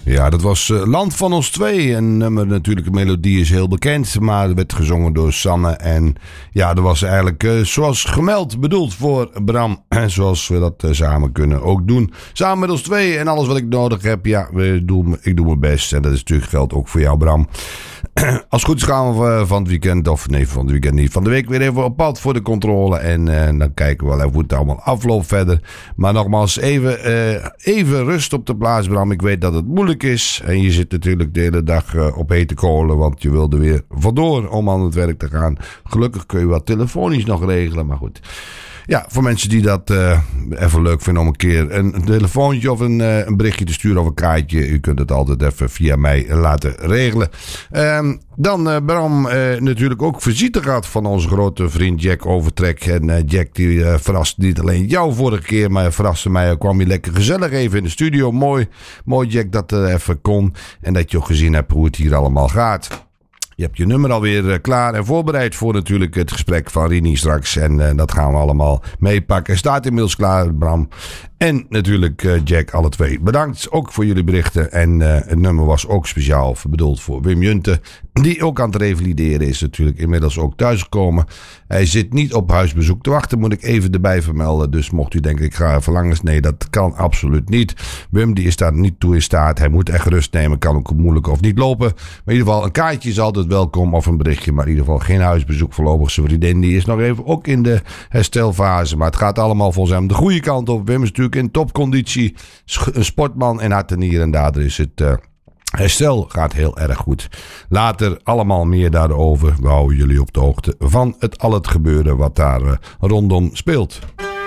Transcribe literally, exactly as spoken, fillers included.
Ja, dat was uh, Land van ons twee. Een nummer, natuurlijk, de melodie is heel bekend, maar het werd gezongen door Sanne. En ja, dat was eigenlijk uh, zoals gemeld bedoeld voor Bram. En zoals we dat uh, samen kunnen ook doen. Samen met ons twee en alles wat ik nodig heb, ja, we doen, ik doe mijn best. En dat is natuurlijk geldt ook voor jou, Bram. Als het goed is gaan we van het weekend, of nee, van het weekend niet, van de week weer even op pad voor de controle. En uh, dan kijken we wel even hoe het allemaal afloopt verder. Maar nogmaals, even, uh, even rust op de plaats, Bram. Ik weet dat het moeilijk is. En je zit natuurlijk de hele dag uh, op hete kolen, want je wilde weer vandoor om aan het werk te gaan. Gelukkig kun je wat telefonisch nog regelen, maar goed. Ja, voor mensen die dat uh, even leuk vinden om een keer een, een telefoontje of een, uh, een berichtje te sturen of een kaartje. U kunt het altijd even via mij laten regelen. Um, dan uh, Bram uh, natuurlijk ook visite gehad van onze grote vriend Jack Overtrek. En uh, Jack die uh, verraste niet alleen jou vorige keer, maar verraste mij. Hij kwam je lekker gezellig even in de studio. Mooi, mooi Jack dat er even kon. En dat je ook gezien hebt hoe het hier allemaal gaat. Je hebt je nummer alweer klaar en voorbereid voor natuurlijk het gesprek van Rini straks. En uh, dat gaan we allemaal meepakken. Staat inmiddels klaar, Bram. En natuurlijk uh, Jack, alle twee. Bedankt ook voor jullie berichten. En uh, het nummer was ook speciaal bedoeld voor Wim Junte. Die ook aan het revalideren is natuurlijk inmiddels ook thuisgekomen. Hij zit niet op huisbezoek te wachten, moet ik even erbij vermelden. Dus mocht u denken, ik ga even langs. Nee, dat kan absoluut niet. Wim die is daar niet toe in staat. Hij moet echt rust nemen. Kan ook moeilijk of niet lopen. Maar in ieder geval, een kaartje is altijd welkom of een berichtje. Maar in ieder geval geen huisbezoek voorlopig. Zijn vriendin die is nog even ook in de herstelfase. Maar het gaat allemaal volgens hem de goede kant op. Wim is natuurlijk in topconditie. Een sportman en hart en nieren. En daardoor is het... Uh, Herstel gaat heel erg goed. Later allemaal meer daarover. We houden jullie op de hoogte van het al het gebeuren wat daar uh, rondom speelt.